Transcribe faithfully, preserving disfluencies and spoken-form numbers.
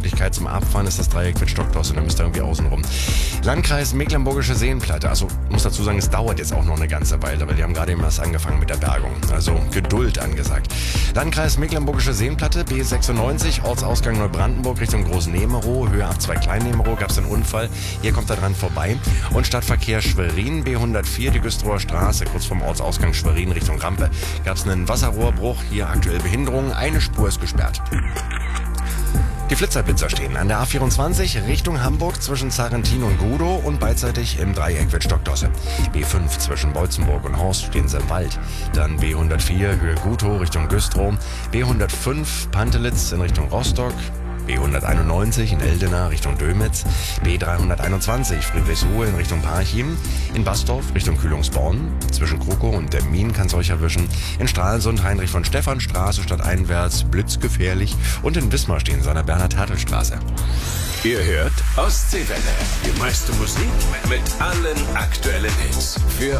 Möglichkeit zum Abfahren ist das Dreieck mit Stockdosse und dann müsst ihr irgendwie außen rum. Landkreis Mecklenburgische Seenplatte. Also muss dazu sagen, es dauert jetzt auch noch eine ganze Weile, weil die haben gerade eben erst angefangen mit der Bergung. Also Geduld angesagt. Landkreis Mecklenburgische Seenplatte, B sechsundneunzig, Ortsausgang Neubrandenburg Richtung Großnemerow, Höhe ab zwei Kleinnemerow, gab es einen Unfall. Hier kommt er dran vorbei. Und Stadtverkehr Schwerin, B hundertvier, die Güstrower Straße, kurz vom Ortsausgang Schwerin Richtung Rampe, gab es einen Wasserrohrbruch. Hier aktuell Behinderung, eine Spur ist gesperrt. Die Flitzerblitzer stehen an der A vierundzwanzig Richtung Hamburg zwischen Sarrentin und Gudow und beidseitig im Dreieck mit Stockdosse. B fünf zwischen Bolzenburg und Horst stehen sie im Wald. Dann B hundertvier Höhe Gutow Richtung Güstrow. B hundertfünf Pantelitz in Richtung Rostock. B hunderteinundneunzig in Eldena Richtung Dömitz, B dreihunderteinundzwanzig Friedrichsruhe in Richtung Parchim, in Bastorf Richtung Kühlungsborn, zwischen Krukow und Demmin kann es euch erwischen, in Stralsund Heinrich von Stephanstraße stadteinwärts, blitzgefährlich und in Wismar stehen sie an der Bernhard-Hertel-Straße. Ihr hört Ostseewelle, die meiste Musik mit allen aktuellen Hits. Für